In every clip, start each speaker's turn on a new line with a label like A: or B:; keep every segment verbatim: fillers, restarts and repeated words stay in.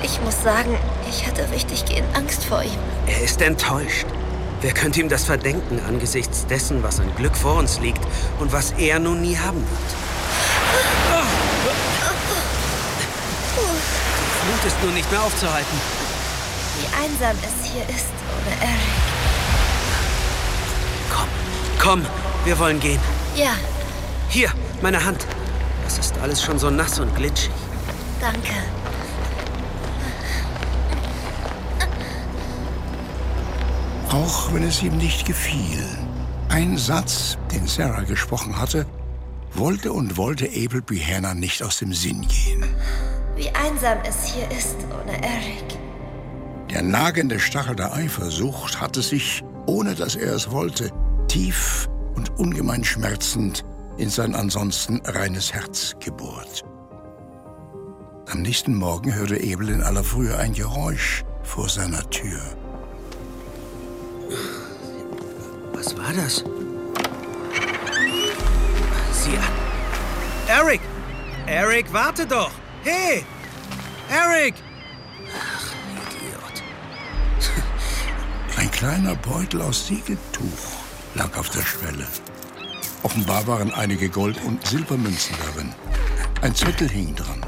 A: Ich muss sagen, ich hatte richtig gehend Angst vor ihm.
B: Er ist enttäuscht. Wer könnte ihm das verdenken angesichts dessen, was an Glück vor uns liegt und was er nun nie haben wird? Die Flut ist nun nicht mehr aufzuhalten.
A: Wie einsam es hier ist ohne Eric.
B: Komm, komm, wir wollen gehen.
A: Ja.
B: Hier, meine Hand. Das ist alles schon so nass und glitschig.
A: Danke.
C: Auch wenn es ihm nicht gefiel. Ein Satz, den Sarah gesprochen hatte, wollte und wollte Abel Brianna nicht aus dem Sinn gehen.
A: Wie einsam es hier ist ohne Eric.
C: Der nagende Stachel der Eifersucht hatte sich, ohne dass er es wollte, tief und ungemein schmerzend in sein ansonsten reines Herz gebohrt. Am nächsten Morgen hörte Abel in aller Frühe ein Geräusch vor seiner Tür.
B: Was war das? Sieh an. Eric! Eric, warte doch! Hey! Eric! Ach, Idiot.
C: Ein kleiner Beutel aus Siegeltuch lag auf der Schwelle. Offenbar waren einige Gold- und Silbermünzen darin. Ein Zettel hing dran.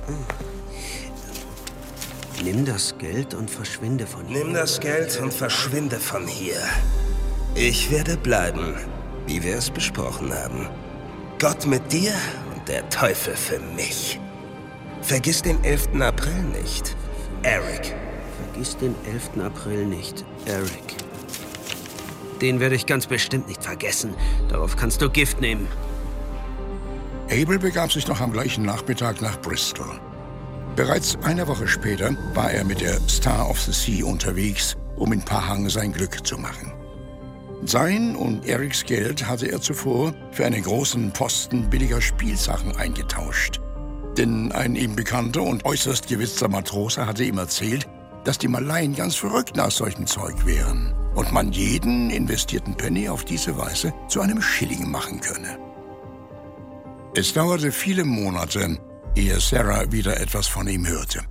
B: Nimm das Geld und verschwinde von hier.
D: Nimm das Geld und verschwinde von hier. Ich werde bleiben, wie wir es besprochen haben. Gott mit dir und der Teufel für mich. Vergiss den elften April nicht, Eric.
B: Vergiss den elften April nicht, Eric. Den werde ich ganz bestimmt nicht vergessen. Darauf kannst du Gift nehmen.
C: Abel begab sich noch am gleichen Nachmittag nach Bristol. Bereits eine Woche später war er mit der Star of the Sea unterwegs, um in Pahang sein Glück zu machen. Sein und Erics Geld hatte er zuvor für einen großen Posten billiger Spielsachen eingetauscht. Denn ein ihm bekannter und äußerst gewitzter Matrose hatte ihm erzählt, dass die Malaien ganz verrückt nach solchem Zeug wären und man jeden investierten Penny auf diese Weise zu einem Schilling machen könne. Es dauerte viele Monate, ehe Sarah wieder etwas von ihm hörte.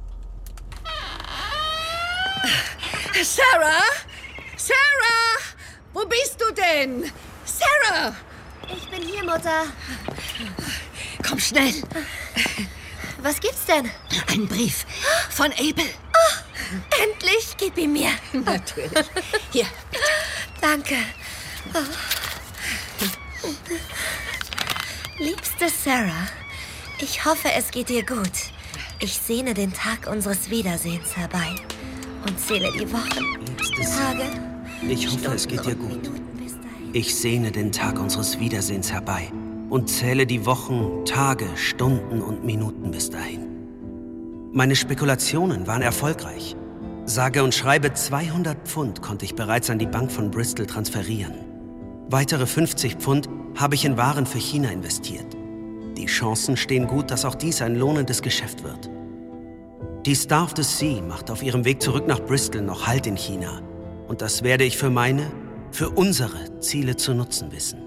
E: Sarah? Sarah! Wo bist du denn? Sarah!
A: Ich bin hier, Mutter.
E: Komm schnell.
A: Was gibt's denn?
E: Ein Brief von Abel.
A: Oh, endlich, gib ihn mir.
E: Natürlich. Hier, bitte.
A: Danke. Oh. Liebste Sarah, ich hoffe, es geht dir gut. Ich sehne den Tag unseres Wiedersehens herbei und zähle die Wochen,
B: Liebstes,
A: Tage,
B: ich hoffe,
A: Stunden
B: es geht dir
A: und
B: gut.
A: Minuten bis dahin.
B: Ich sehne den Tag unseres Wiedersehens herbei und zähle die Wochen, Tage, Stunden und Minuten bis dahin. Meine Spekulationen waren erfolgreich. Sage und schreibe zweihundert Pfund konnte ich bereits an die Bank von Bristol transferieren. Weitere fünfzig Pfund habe ich in Waren für China investiert. Die Chancen stehen gut, dass auch dies ein lohnendes Geschäft wird. Die Star of the Sea macht auf ihrem Weg zurück nach Bristol noch Halt in China. Und das werde ich für meine, für unsere Ziele zu nutzen wissen.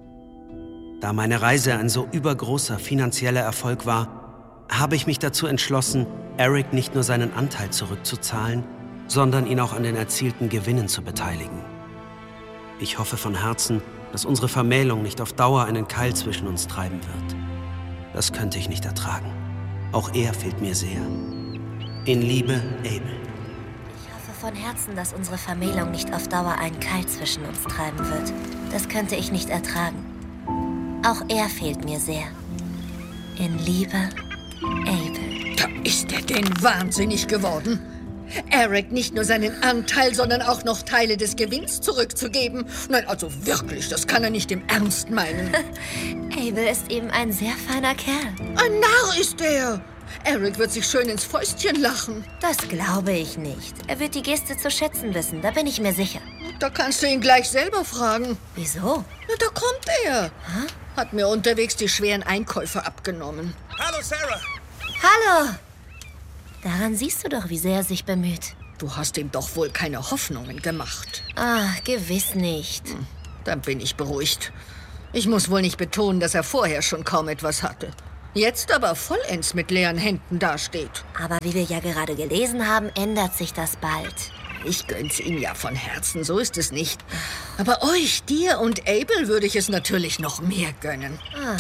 B: Da meine Reise ein so übergroßer finanzieller Erfolg war, habe ich mich dazu entschlossen, Eric nicht nur seinen Anteil zurückzuzahlen, sondern ihn auch an den erzielten Gewinnen zu beteiligen. Ich hoffe von Herzen, dass unsere Vermählung nicht auf Dauer einen Keil zwischen uns treiben wird. Das könnte ich nicht ertragen. Auch er fehlt mir sehr. In Liebe, Abel.
A: Ich hoffe von Herzen, dass unsere Vermählung nicht auf Dauer einen Keil zwischen uns treiben wird. Das könnte ich nicht ertragen. Auch er fehlt mir sehr. In Liebe, Abel.
E: Da ist er denn wahnsinnig geworden. Eric nicht nur seinen Anteil, sondern auch noch Teile des Gewinns zurückzugeben. Nein, also wirklich, das kann er nicht im Ernst meinen.
A: Abel ist eben ein sehr feiner Kerl.
E: Ein Narr ist er. Eric wird sich schön ins Fäustchen lachen.
A: Das glaube ich nicht. Er wird die Geste zu schätzen wissen, da bin ich mir sicher.
E: Da kannst du ihn gleich selber fragen.
A: Wieso?
E: Na, da kommt er. Hä? Hat mir unterwegs die schweren Einkäufe abgenommen.
D: Hallo, Sarah.
A: Hallo! Daran siehst du doch, wie sehr er sich bemüht.
E: Du hast ihm doch wohl keine Hoffnungen gemacht.
A: Ah, gewiss nicht.
E: Hm, dann bin ich beruhigt. Ich muss wohl nicht betonen, dass er vorher schon kaum etwas hatte. Jetzt aber vollends mit leeren Händen dasteht.
A: Aber wie wir ja gerade gelesen haben, ändert sich das bald.
E: Ich gönn's ihm ja von Herzen, so ist es nicht. Aber euch, dir und Abel, würde ich es natürlich noch mehr gönnen.
A: Ah.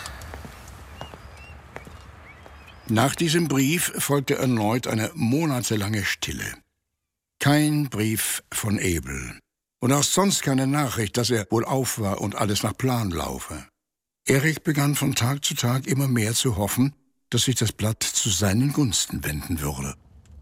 C: Nach diesem Brief folgte erneut eine monatelange Stille. Kein Brief von Abel. Und auch sonst keine Nachricht, dass er wohl auf war und alles nach Plan laufe. Eric begann von Tag zu Tag immer mehr zu hoffen, dass sich das Blatt zu seinen Gunsten wenden würde.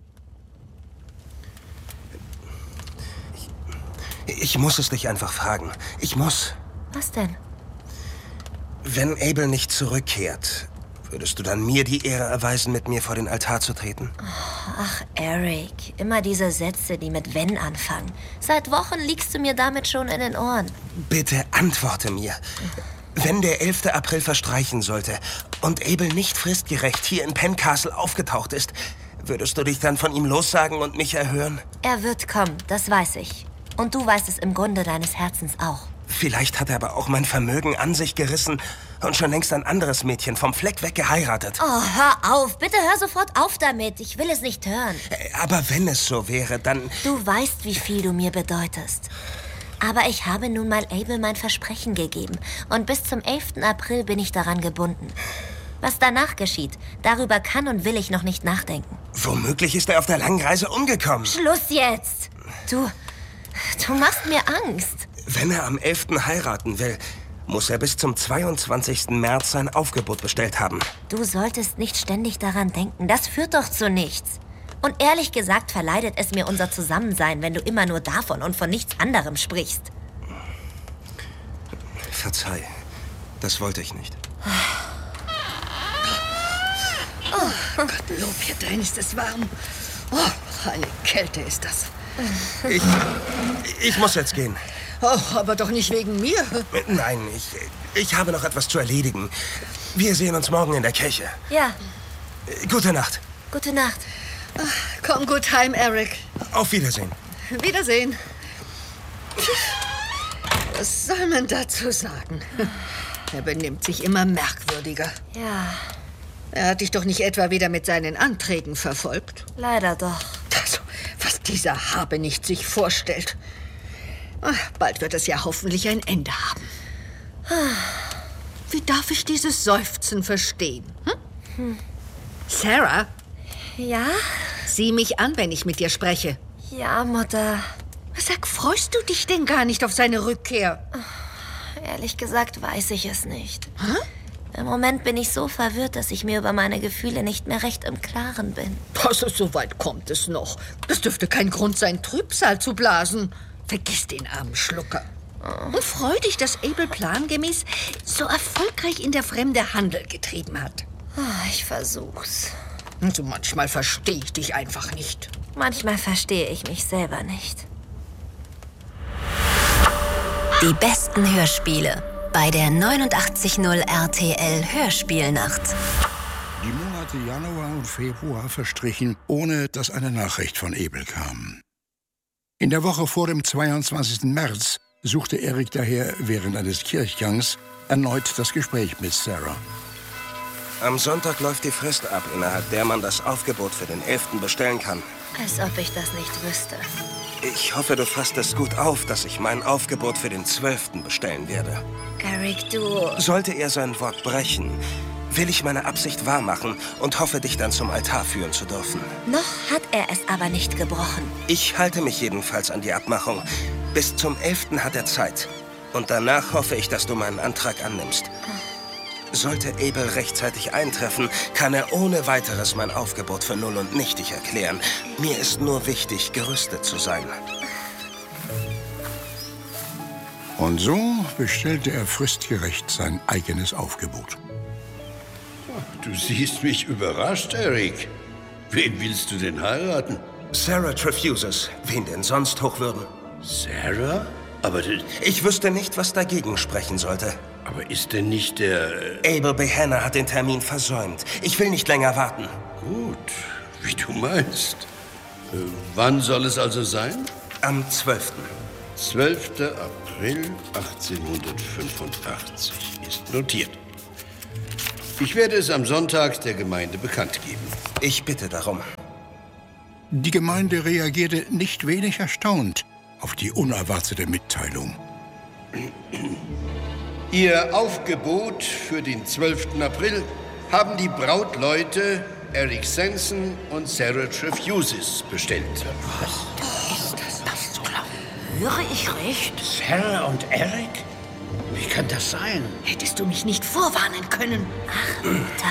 D: Ich, ich muss es dich einfach fragen. Ich muss.
A: Was denn?
D: Wenn Abel nicht zurückkehrt, würdest du dann mir die Ehre erweisen, mit mir vor den Altar zu treten?
A: Ach, Eric, immer diese Sätze, die mit wenn anfangen. Seit Wochen liegst du mir damit schon in den Ohren.
D: Bitte antworte mir. Wenn der elfte April verstreichen sollte und Abel nicht fristgerecht hier in Pencastle aufgetaucht ist, würdest du dich dann von ihm lossagen und mich erhören?
A: Er wird kommen, das weiß ich. Und du weißt es im Grunde deines Herzens auch.
D: Vielleicht hat er aber auch mein Vermögen an sich gerissen und schon längst ein anderes Mädchen vom Fleck weg geheiratet.
A: Oh, hör auf. Bitte hör sofort auf damit. Ich will es nicht hören.
D: Aber wenn es so wäre, dann...
A: Du weißt, wie viel du mir bedeutest. Aber ich habe nun mal Abel mein Versprechen gegeben. Und bis zum elften April bin ich daran gebunden. Was danach geschieht, darüber kann und will ich noch nicht nachdenken.
D: Womöglich ist er auf der langen Reise umgekommen.
A: Schluss jetzt! Du, du machst mir Angst.
D: Wenn er am elften heiraten will, muss er bis zum zweiundzwanzigsten März sein Aufgebot bestellt haben.
A: Du solltest nicht ständig daran denken. Das führt doch zu nichts. Und ehrlich gesagt verleidet es mir unser Zusammensein, wenn du immer nur davon und von nichts anderem sprichst.
D: Verzeih, das wollte ich nicht.
E: Oh, Gottlob, hier drin ist es warm. Oh, eine Kälte ist das.
D: Ich, ich muss jetzt gehen.
E: Oh, aber doch nicht wegen mir.
D: Nein, ich, ich habe noch etwas zu erledigen. Wir sehen uns morgen in der Kirche.
A: Ja.
D: Gute Nacht.
A: Gute Nacht.
E: Ach, komm gut heim, Eric.
D: Auf Wiedersehen.
E: Wiedersehen. Was soll man dazu sagen? Er benimmt sich immer merkwürdiger.
A: Ja.
E: Er hat dich doch nicht etwa wieder mit seinen Anträgen verfolgt?
A: Leider doch.
E: Also, was dieser Habenicht sich vorstellt. Ach, bald wird es ja hoffentlich ein Ende haben. Wie darf ich dieses Seufzen verstehen? Hm? Hm. Sarah?
A: Ja?
E: Sieh mich an, wenn ich mit dir spreche.
A: Ja, Mutter.
E: Sag, freust du dich denn gar nicht auf seine Rückkehr?
A: Ehrlich gesagt weiß ich es nicht.
E: Hä?
A: Im Moment bin ich so verwirrt, dass ich mir über meine Gefühle nicht mehr recht im Klaren bin.
E: Also, so weit kommt es noch. Das dürfte kein Grund sein, Trübsal zu blasen. Vergiss den armen Schlucker. Oh. Und freu dich, dass Abel plangemäß so erfolgreich in der Fremde Handel getrieben hat.
A: Oh, ich versuch's.
E: Also manchmal verstehe ich dich einfach nicht.
A: Manchmal verstehe ich mich selber nicht.
F: Die besten Hörspiele bei der neunundachtzig Komma null R T L Hörspielnacht.
C: Die Monate Januar und Februar verstrichen, ohne dass eine Nachricht von Abel kam. In der Woche vor dem zweiundzwanzigsten März suchte Eric daher während eines Kirchgangs erneut das Gespräch mit Sarah.
D: Am Sonntag läuft die Frist ab, innerhalb der man das Aufgebot für den elften bestellen kann.
A: Als ob ich das nicht wüsste.
D: Ich hoffe, du fasst es gut auf, dass ich mein Aufgebot für den zwölften bestellen werde.
A: Eric, du...
D: Sollte er sein Wort brechen, will ich meine Absicht wahrmachen und hoffe, dich dann zum Altar führen zu dürfen.
A: Noch hat er es aber nicht gebrochen.
D: Ich halte mich jedenfalls an die Abmachung. Bis zum elften hat er Zeit. Und danach hoffe ich, dass du meinen Antrag annimmst. Sollte Abel rechtzeitig eintreffen, kann er ohne weiteres mein Aufgebot für null und nichtig erklären. Mir ist nur wichtig, gerüstet zu sein.
C: Und so bestellte er fristgerecht sein eigenes Aufgebot.
G: Du siehst mich überrascht, Eric. Wen willst du denn heiraten?
D: Sarah Trefusis. Wen denn sonst, Hochwürden?
G: Sarah? Aber
D: ich wüsste nicht, was dagegen sprechen sollte.
G: Aber ist denn nicht der...
D: Äh Abel Behanna hat den Termin versäumt. Ich will nicht länger warten.
G: Gut, wie du meinst. Äh, wann soll es also sein?
D: Am zwölften
G: zwölfter April achtzehnhundertfünfundachtzig ist notiert. Ich werde es am Sonntag der Gemeinde bekannt geben.
D: Ich bitte darum.
C: Die Gemeinde reagierte nicht wenig erstaunt auf die unerwartete Mitteilung.
G: Ihr Aufgebot für den zwölften April haben die Brautleute Eric Sanson und Sarah Trefusis bestellt.
E: Ist das das zu glauben? Höre ich recht?
H: Sarah und Eric? Wie kann das sein?
E: Hättest du mich nicht vorwarnen können?
A: Ach,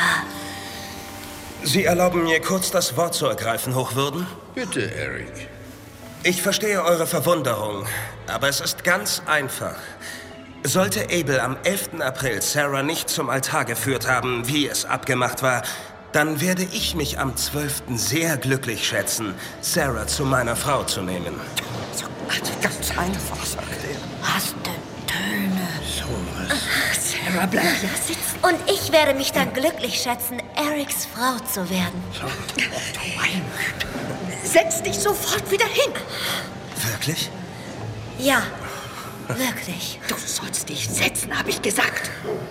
A: da.
D: Sie erlauben mir kurz das Wort zu ergreifen, Hochwürden?
G: Bitte, Eric.
D: Ich verstehe eure Verwunderung, aber es ist ganz einfach. Sollte Abel am elften April Sarah nicht zum Altar geführt haben, wie es abgemacht war, dann werde ich mich am zwölften sehr glücklich schätzen, Sarah zu meiner Frau zu nehmen.
E: Also ganz einfach, sagt er. Hast du Töne?
H: So was.
E: Sarah, bleib ja sitzen.
A: Und ich werde mich dann glücklich schätzen, Erics Frau zu werden.
E: Setz dich sofort wieder hin.
D: Wirklich?
A: Ja, wirklich.
E: Du sollst dich setzen, habe ich gesagt.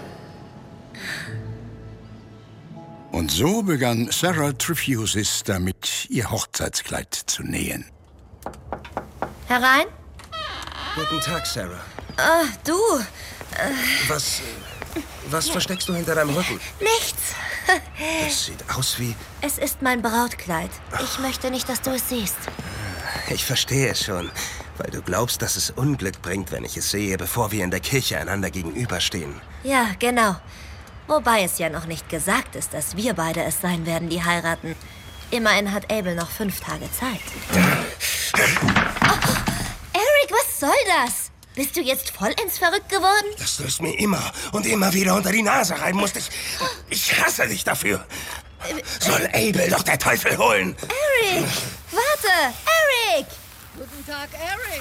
C: Und so begann Sarah Trefusis damit, ihr Hochzeitskleid zu nähen.
A: Herein?
D: Guten Tag, Sarah.
A: Ah, du.
D: Was, was versteckst du hinter deinem Rücken?
A: Nichts.
D: Das sieht aus wie...
A: Es ist mein Brautkleid. Ich möchte nicht, dass du es siehst.
D: Ich verstehe es schon, weil du glaubst, dass es Unglück bringt, wenn ich es sehe, bevor wir in der Kirche einander gegenüberstehen.
A: Ja, genau. Wobei es ja noch nicht gesagt ist, dass wir beide es sein werden, die heiraten. Immerhin hat Abel noch fünf Tage Zeit. Oh, Eric, was soll das? Bist du jetzt vollends verrückt geworden?
D: Dass du es mir immer und immer wieder unter die Nase reiben musst. Ich, ich hasse dich dafür. Soll Abel doch der Teufel holen.
A: Eric, warte, Eric!
E: Guten Tag, Eric.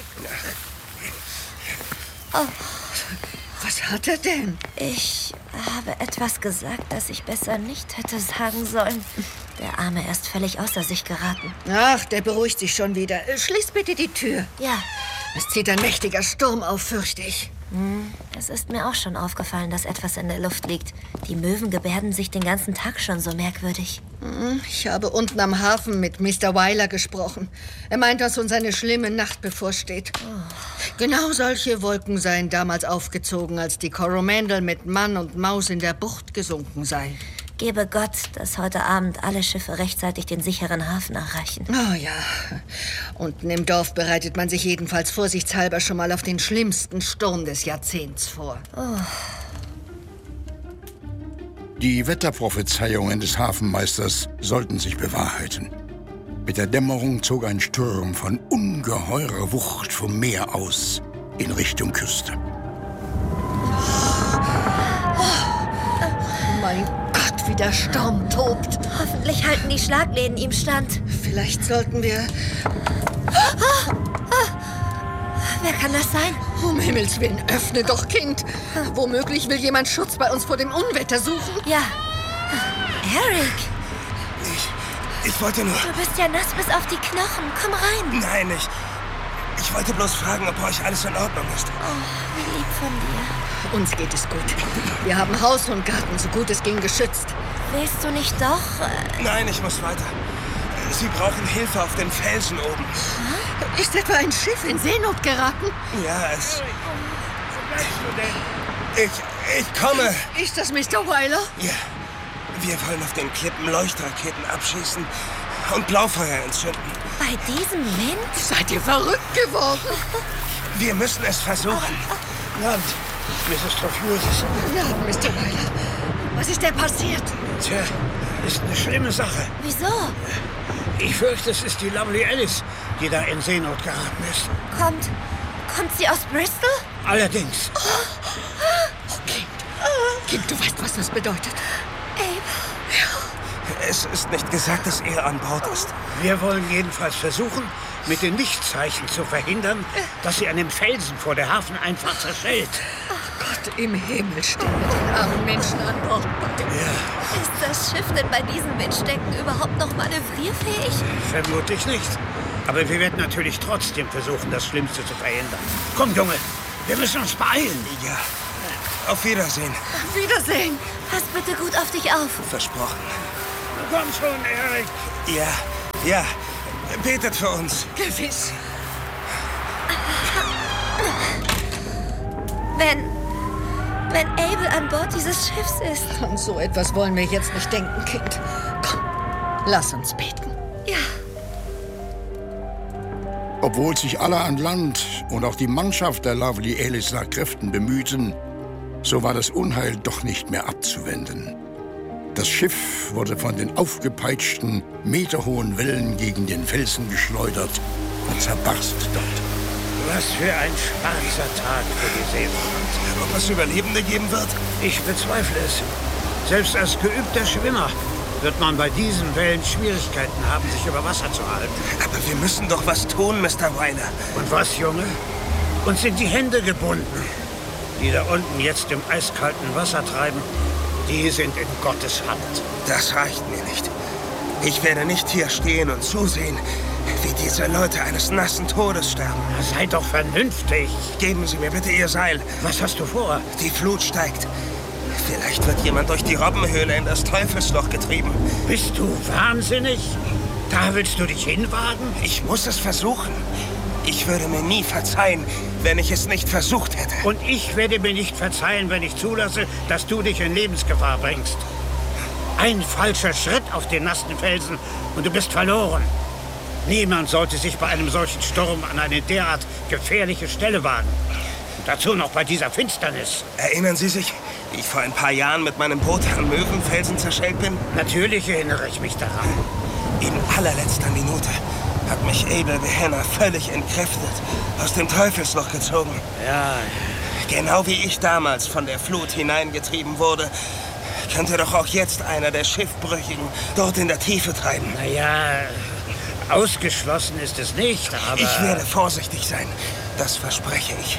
E: Oh. Was hat er denn?
A: Ich habe etwas gesagt, das ich besser nicht hätte sagen sollen. Der Arme er ist völlig außer sich geraten.
E: Ach, der beruhigt sich schon wieder. Schließ bitte die Tür.
A: Ja.
E: Es zieht ein mächtiger Sturm auf, fürchte ich.
A: Hm, es ist mir auch schon aufgefallen, dass etwas in der Luft liegt. Die Möwen gebärden sich den ganzen Tag schon so merkwürdig.
E: Ich habe unten am Hafen mit Mister Wyler gesprochen. Er meint, dass uns eine schlimme Nacht bevorsteht. Oh. Genau solche Wolken seien damals aufgezogen, als die Coromandel mit Mann und Maus in der Bucht gesunken sei.
A: Gebe Gott, dass heute Abend alle Schiffe rechtzeitig den sicheren Hafen erreichen.
E: Oh ja. Unten im Dorf bereitet man sich jedenfalls vorsichtshalber schon mal auf den schlimmsten Sturm des Jahrzehnts vor.
A: Oh.
C: Die Wetterprophezeiungen des Hafenmeisters sollten sich bewahrheiten. Mit der Dämmerung zog ein Sturm von ungeheurer Wucht vom Meer aus in Richtung Küste.
E: Oh, mein Gott, wie der Sturm tobt.
A: Hoffentlich halten die Schlagläden ihm stand.
E: Vielleicht sollten wir...
A: Oh, oh. Wer kann das sein?
E: Um Himmels Willen, öffne doch, Kind. Womöglich will jemand Schutz bei uns vor dem Unwetter suchen.
A: Ja. Eric.
D: Ich, ich wollte nur...
A: Du bist ja nass bis auf die Knochen. Komm rein.
D: Nein, ich... Ich wollte bloß fragen, ob euch alles in Ordnung ist.
A: Oh, wie lieb von dir.
E: Uns geht es gut. Wir haben Haus und Garten, so gut es ging, geschützt.
A: Willst du nicht doch... Äh...
D: Nein, ich muss weiter. Sie brauchen Hilfe auf dem Felsen oben.
E: Hm? Ist etwa ein Schiff in Seenot geraten?
D: Ja, es... Wo bleibst du denn? Ich... ich komme.
E: Ist das Mister Wyler?
D: Ja. Wir wollen auf den Klippen Leuchtraketen abschießen und Blaufeuer entzünden.
A: Bei diesem Wind?
E: Seid ihr verrückt geworden?
D: Wir müssen es versuchen.
H: Land, Misses Trefusis.
E: Ja, Mister Wyler. Was ist denn passiert?
H: Tja, ist eine schlimme Sache.
A: Wieso?
H: Ich fürchte, es ist die Lovely Alice, die da in Seenot geraten ist.
A: Kommt... kommt sie aus Bristol?
H: Allerdings.
E: Oh, oh Kind. Kind, du weißt, was das bedeutet.
A: Abe.
E: Ja.
D: Es ist nicht gesagt, dass er an Bord ist.
H: Wir wollen jedenfalls versuchen, mit den Lichtzeichen zu verhindern, dass sie an dem Felsen vor der Hafeneinfahrt zerschellt.
E: Ach Gott im Himmel, stehen wir den armen Menschen an Bord bei.
H: Ja.
A: Ist das Schiff denn bei diesen Windstärken überhaupt noch manövrierfähig?
H: Vermutlich nicht. Aber wir werden natürlich trotzdem versuchen, das Schlimmste zu verhindern. Komm, Junge, wir müssen uns beeilen.
D: Ja. Auf Wiedersehen.
E: Auf Wiedersehen.
A: Pass bitte gut auf dich auf.
D: Versprochen.
H: Komm schon, Eric.
D: Ja, ja. Betet für uns.
E: Gewiss.
A: Wenn... wenn Abel an Bord dieses Schiffs ist.
E: An so etwas wollen wir jetzt nicht denken, Kind. Komm, lass uns beten.
A: Ja.
C: Obwohl sich alle an Land und auch die Mannschaft der Lovely Alice nach Kräften bemühten, so war das Unheil doch nicht mehr abzuwenden. Das Schiff wurde von den aufgepeitschten, meterhohen Wellen gegen den Felsen geschleudert und zerbarst dort.
H: Was für ein schwarzer Tag für die Seefahrt.
D: Ob es Überlebende geben wird?
H: Ich bezweifle es. Selbst als geübter Schwimmer wird man bei diesen Wellen Schwierigkeiten haben, sich über Wasser zu halten.
D: Aber wir müssen doch was tun, Mister Wyler.
H: Und was, Junge? Uns sind die Hände gebunden. Die da unten jetzt im eiskalten Wasser treiben, die sind in Gottes Hand.
D: Das reicht mir nicht. Ich werde nicht hier stehen und zusehen, wie diese Leute eines nassen Todes sterben.
H: Sei doch vernünftig.
D: Geben Sie mir bitte Ihr Seil.
H: Was hast du vor?
D: Die Flut steigt. Vielleicht wird jemand durch die Robbenhöhle in das Teufelsloch getrieben.
H: Bist du wahnsinnig? Da willst du dich hinwagen?
D: Ich muss es versuchen. Ich würde mir nie verzeihen, wenn ich es nicht versucht hätte.
H: Und ich werde mir nicht verzeihen, wenn ich zulasse, dass du dich in Lebensgefahr bringst. Ein falscher Schritt auf den nassen Felsen und du bist verloren. Niemand sollte sich bei einem solchen Sturm an eine derart gefährliche Stelle wagen. Und dazu noch bei dieser Finsternis.
D: Erinnern Sie sich, wie ich vor ein paar Jahren mit meinem Boot am Möwenfelsen zerschellt bin?
H: Natürlich erinnere ich mich daran.
D: In allerletzter Minute hat mich Abel Behenna völlig entkräftet aus dem Teufelsloch gezogen.
H: Ja.
D: Genau wie ich damals von der Flut hineingetrieben wurde, könnte doch auch jetzt einer der Schiffbrüchigen dort in der Tiefe treiben.
H: Naja, ausgeschlossen ist es nicht, aber...
D: Ich werde vorsichtig sein, das verspreche ich.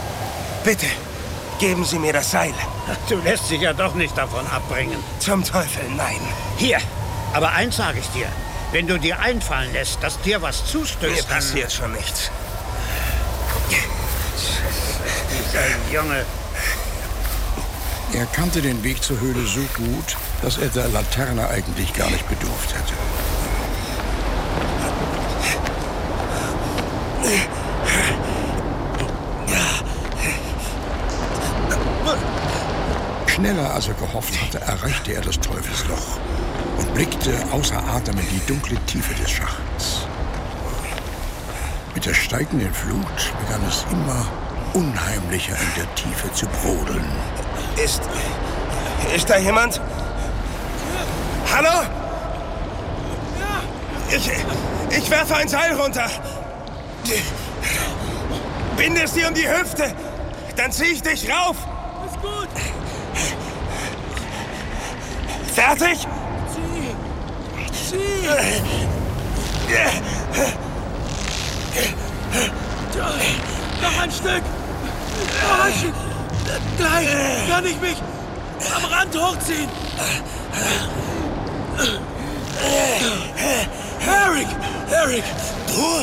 D: Bitte, geben Sie mir das Seil.
H: Du lässt dich ja doch nicht davon abbringen.
D: Zum Teufel, nein.
H: Hier, aber eins sage ich dir. Wenn du dir einfallen lässt, dass dir was zustößt,
D: mir passiert schon nichts.
H: Dieser Junge.
C: Er kannte den Weg zur Höhle so gut, dass er der Laterne eigentlich gar nicht bedurft hätte. Schneller als er gehofft hatte, erreichte er das Teufelsloch und blickte außer Atem in die dunkle Tiefe des Schachts. Mit der steigenden Flut begann es immer unheimlicher in der Tiefe zu brodeln.
D: Ist... ist da jemand? Hallo? Ich... ich werfe ein Seil runter. Binde es dir um die Hüfte. Dann zieh ich dich rauf.
I: Ist gut.
D: Fertig?
I: Zieh. Zieh. Noch ein Stück. Noch ein Stück. Gleich kann ich mich am Rand hochziehen. Eric! Eric!
D: Du?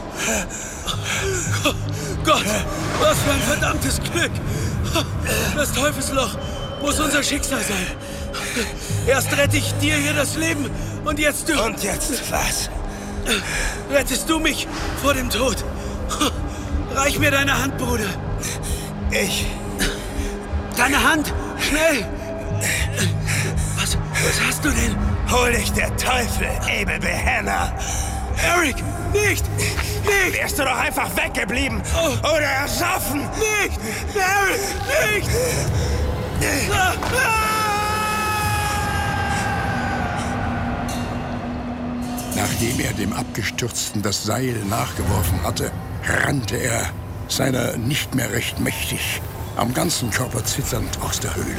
I: Gott, was für ein verdammtes Glück! Das Teufelsloch muss unser Schicksal sein. Erst rette ich dir hier das Leben und jetzt du...
D: Und jetzt was?
I: Rettest du mich vor dem Tod? Reich mir deine Hand, Bruder.
D: Ich...
I: Deine Hand! Schnell! Was, was hast du denn?
D: Hol dich der Teufel, Abel Behenna!
I: Eric, nicht! Nicht!
D: Wärst du doch einfach weggeblieben!
I: Oh.
D: Oder ersoffen!
I: Nicht! Eric, nicht! Ah, ah.
C: Nachdem er dem Abgestürzten das Seil nachgeworfen hatte, rannte er, seiner nicht mehr recht mächtig, am ganzen Körper zitternd aus der Höhle.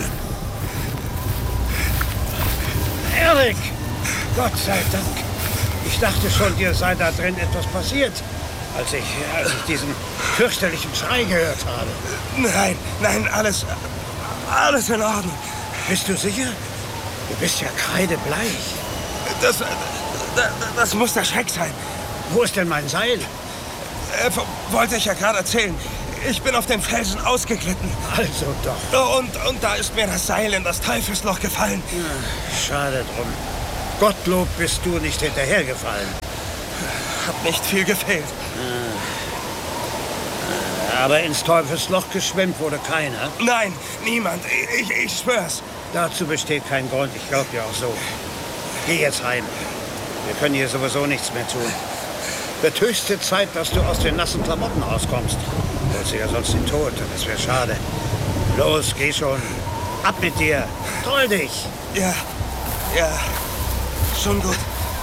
H: Eric! Gott sei Dank. Ich dachte schon, dir sei da drin etwas passiert, als ich, als ich diesen fürchterlichen Schrei gehört habe.
D: Nein, nein, alles... alles in Ordnung.
H: Bist du sicher? Du bist ja kreidebleich.
D: Das... das, das muss der Schreck sein.
H: Wo ist denn mein Seil?
D: Äh, wollte ich ja gerade erzählen. Ich bin auf dem Felsen ausgeglitten.
H: Also doch.
D: Und, und da ist mir das Seil in das Teufelsloch gefallen.
H: Ja, schade drum. Gottlob bist du nicht hinterhergefallen.
D: Hat nicht viel gefehlt.
H: Aber ins Teufelsloch geschwemmt wurde keiner?
D: Nein, niemand. Ich, ich schwör's.
H: Dazu besteht kein Grund. Ich glaub dir auch so. Geh jetzt heim. Wir können hier sowieso nichts mehr tun. Wird höchste Zeit, dass du aus den nassen Klamotten rauskommst. Du holst dir ja sonst den Tod. Das wäre schade. Los, geh schon. Ab mit dir. Troll dich.
D: Ja, ja. Schon gut.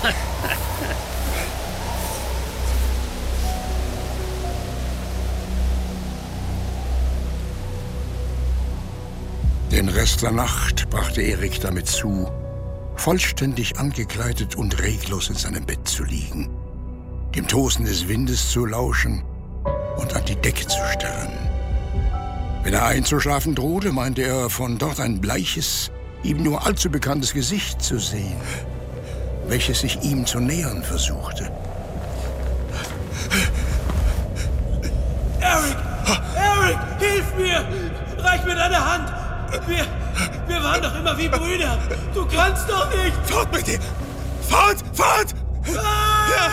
C: Den Rest der Nacht brachte Erik damit zu, vollständig angekleidet und reglos in seinem Bett zu liegen, dem Tosen des Windes zu lauschen und an die Decke zu starren. Wenn er einzuschlafen drohte, meinte er, von dort ein bleiches, ihm nur allzu bekanntes Gesicht zu sehen, welches sich ihm zu nähern versuchte.
I: Erik! Erik! Hilf mir! Reich mir deine Hand! Wir, wir waren doch immer wie Brüder. Du kannst doch nicht.
D: Fort mit dir. Fort, fort.
I: Ah!
D: Ja.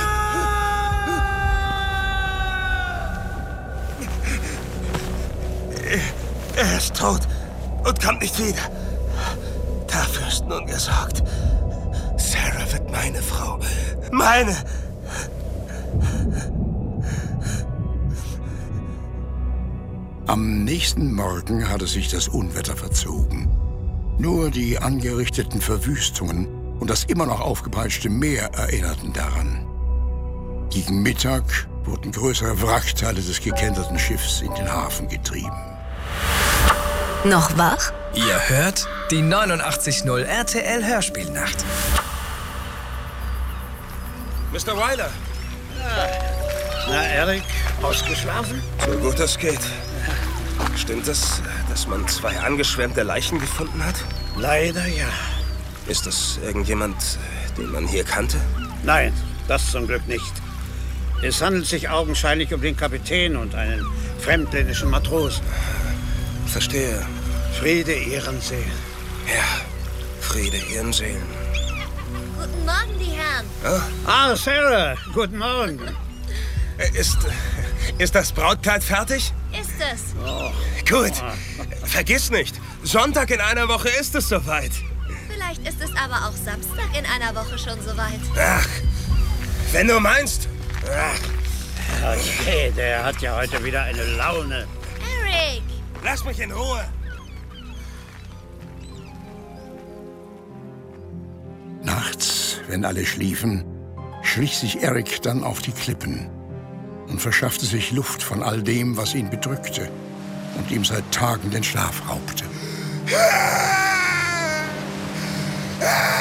D: Er ist tot und kommt nicht wieder. Dafür ist nun gesorgt. Sarah wird meine Frau. Meine.
C: Am nächsten Morgen hatte sich das Unwetter verzogen. Nur die angerichteten Verwüstungen und das immer noch aufgepeitschte Meer erinnerten daran. Gegen Mittag wurden größere Wrackteile des gekenterten Schiffs in den Hafen getrieben.
F: Noch wach?
J: Ihr hört die neunundachtzig Komma null R T L Hörspielnacht.
D: Mister Wyler.
H: Na, Erik, ausgeschlafen?
D: So gut es geht. Stimmt es, dass man zwei angeschwemmte Leichen gefunden hat?
H: Leider ja.
D: Ist das irgendjemand, den man hier kannte?
H: Nein, das zum Glück nicht. Es handelt sich augenscheinlich um den Kapitän und einen fremdländischen Matrosen.
D: Verstehe.
H: Friede ihren Seelen.
D: Ja, Friede ihren Seelen.
A: Guten Morgen, die Herren.
D: Oh.
H: Ah, Sarah, guten Morgen.
D: Ist, ist das Brautkleid fertig?
A: Ist es.
H: Oh.
D: Gut. Vergiss nicht, Sonntag in einer Woche ist es soweit.
A: Vielleicht ist es aber auch Samstag in einer Woche schon soweit.
D: Ach, wenn du meinst. Ach.
H: Okay, der hat ja heute wieder eine Laune.
A: Erik!
D: Lass mich in Ruhe.
C: Nachts, wenn alle schliefen, schlich sich Erik dann auf die Klippen und verschaffte sich Luft von all dem, was ihn bedrückte und ihm seit Tagen den Schlaf raubte.
D: Ah! Ah!